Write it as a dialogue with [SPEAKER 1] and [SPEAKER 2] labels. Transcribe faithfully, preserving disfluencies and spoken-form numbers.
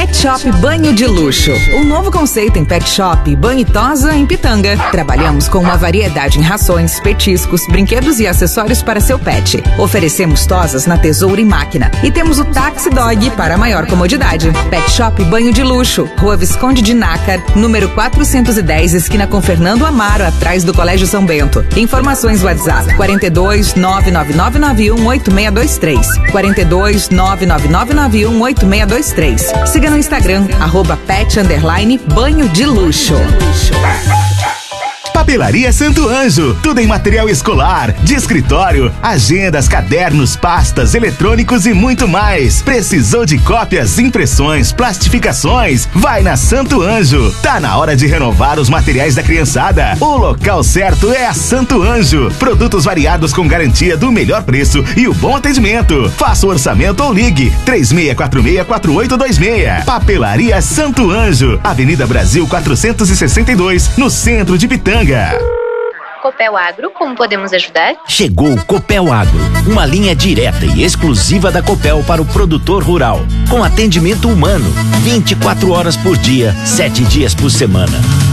[SPEAKER 1] Pet Shop Banho de Luxo. Um novo conceito em pet shop, banho e tosa em Pitanga. Trabalhamos com uma variedade em rações, petiscos, brinquedos e acessórios para seu pet. Oferecemos tosas na tesoura e máquina. E temos o Taxi Dog para maior comodidade. Pet Shop Banho de Luxo, Rua Visconde de Nácar, número quatrocentos e dez, esquina com Fernando Amaro, atrás do Colégio São Bento. Informações WhatsApp quarenta e dois, nove nove nove nove um, oito seis dois três. quarenta e dois, nove nove nove nove um, oito seis dois três. Siga no Instagram, arroba pet underline banho de luxo.
[SPEAKER 2] Papelaria Santo Anjo, tudo em material escolar, de escritório, agendas, cadernos, pastas, eletrônicos e muito mais. Precisou de cópias, impressões, plastificações? Vai na Santo Anjo. Tá na hora de renovar os materiais da criançada. O local certo é a Santo Anjo. Produtos variados com garantia do melhor preço e o bom atendimento. Faça o orçamento ou ligue três seis quatro seis, quatro oito dois seis. Papelaria Santo Anjo, Avenida Brasil quatrocentos e sessenta e dois, no centro de Pitanga.
[SPEAKER 3] Copel Agro, como podemos ajudar?
[SPEAKER 4] Chegou o Copel Agro, uma linha direta e exclusiva da Copel para o produtor rural, com atendimento humano, vinte e quatro horas por dia, sete dias por semana.